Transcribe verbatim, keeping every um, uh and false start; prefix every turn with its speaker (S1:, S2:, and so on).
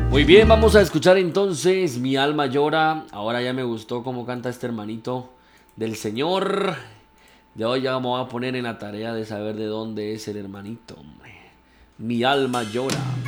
S1: Muy bien, vamos a escuchar entonces Mi alma llora. Ahora ya me gustó cómo canta este hermanito del Señor. De hoy ya me voy a poner en la tarea de saber de dónde es el hermanito, hombre. Mi alma llora.